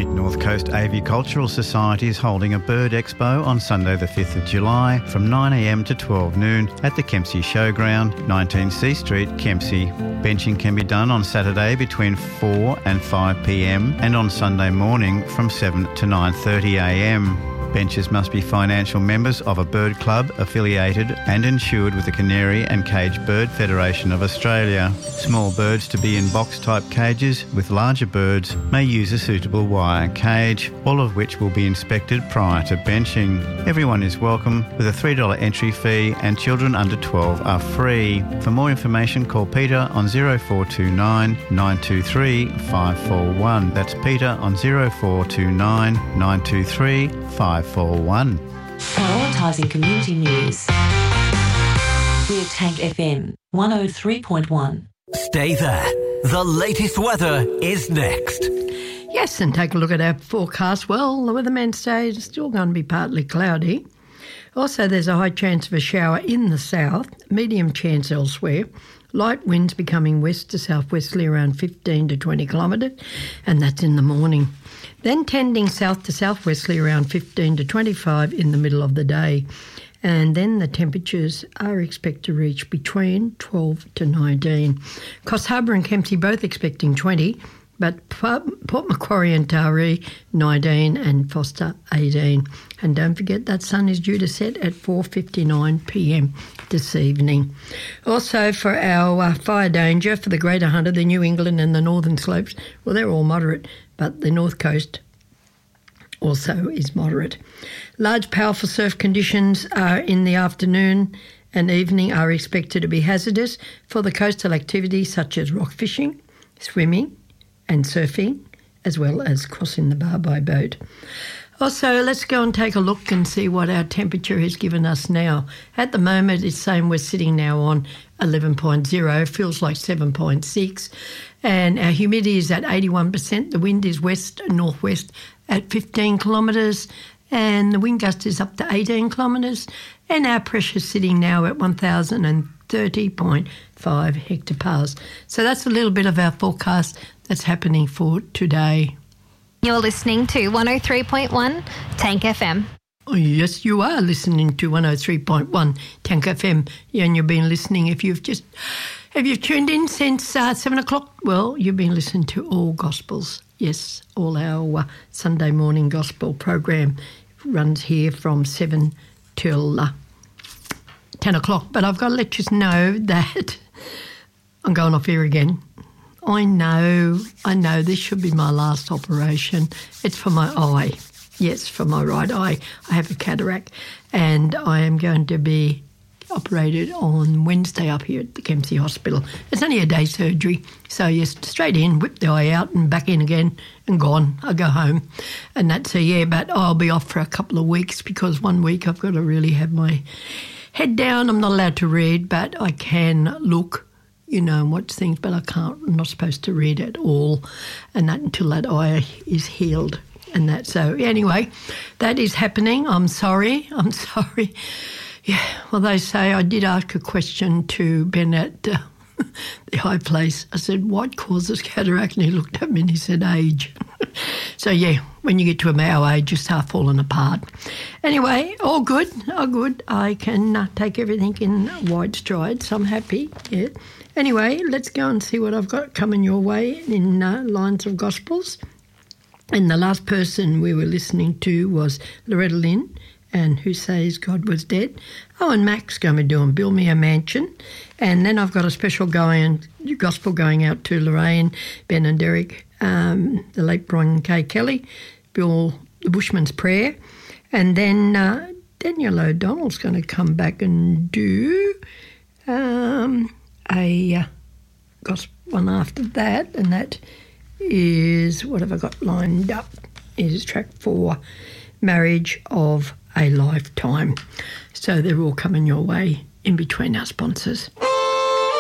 Mid-North Coast Avicultural Society is holding a bird expo on Sunday the 5th of July from 9am to 12 noon at the Kempsey Showground, 19 C Street, Kempsey. Benching can be done on Saturday between 4 and 5pm and on Sunday morning from 7 to 9:30am. Benchers must be financial members of a bird club affiliated and insured with the Canary and Cage Bird Federation of Australia. Small birds to be in box-type cages with larger birds may use a suitable wire cage, all of which will be inspected prior to benching. Everyone is welcome with a $3 entry fee and children under 12 are free. For more information, call Peter on 0429 923 541. That's Peter on 0429 923 541. Prioritising community news. We're Tank FM 103.1. Stay there. The latest weather is next. Yes, and take a look at our forecast. Well, the weatherman says it's still going to be partly cloudy. Also, there's a high chance of a shower in the south, medium chance elsewhere. Light winds becoming west to southwesterly around 15 to 20 kilometres, and that's in the morning. Then tending south to southwesterly around 15 to 25 in the middle of the day. And then the temperatures are expected to reach between 12 to 19. Coffs Harbour and Kempsey both expecting 20, but Port Macquarie and Taree 19 and Foster 18. And don't forget that sun is due to set at 4:59pm this evening. Also for our fire danger for the Greater Hunter, the New England and the Northern Slopes, well, they're all moderate, but the North Coast also is moderate. Large powerful surf conditions are in the afternoon and evening are expected to be hazardous for the coastal activities such as rock fishing, swimming and surfing, as well as crossing the bar by boat. Also, let's go and take a look and see what our temperature has given us now. At the moment, it's saying we're sitting now on 11.0, feels like 7.6, and our humidity is at 81%. The wind is west-northwest at 15 kilometres, and the wind gust is up to 18 kilometres, and our pressure is sitting now at 1,030.5 hectopascals. So that's a little bit of our forecast that's happening for today. You're listening to 103.1 Tank FM. Oh, yes, you are listening to 103.1 Tank FM. Yeah, and you've been listening. If you've tuned in since 7 o'clock, well, you've been listening to All Gospels. Yes, all our Sunday morning gospel program runs here from 7 till 10 o'clock. But I've got to let you know that I'm going off here again. I know, this should be my last operation. It's for my eye. Yes, for my right eye. I have a cataract and I am going to be operated on Wednesday up here at the Kempsey Hospital. It's only a day surgery. So, yes, straight in, whip the eye out and back in again and gone. I go home. And that's but I'll be off for a couple of weeks because 1 week I've got to really have my head down. I'm not allowed to read, but I can look, and watch things, but I'm not supposed to read at all, and that until that eye is healed, and that. So anyway, that is happening. I'm sorry. Yeah, well, they say I did ask a question to Ben at the high place. I said, what causes cataract? And he looked at me and he said, age. So, yeah, when you get to our age, you start falling apart. Anyway, all good. I can take everything in wide strides, so I'm happy, yeah. Anyway, let's go and see what I've got coming your way in Lines of Gospels. And the last person we were listening to was Loretta Lynn, and Who Says God Was Dead. Oh, and Mac's going to be doing Build Me a Mansion. And then I've got a special gospel going out to Lorraine, Ben and Derek, the late Brian K. Kelly, Bill the Bushman's Prayer. And then Daniel O'Donnell's going to come back and do a gospel one after that, and that is, what have I got lined up, is track 4, Marriage of a Lifetime. So they're all coming your way in between our sponsors.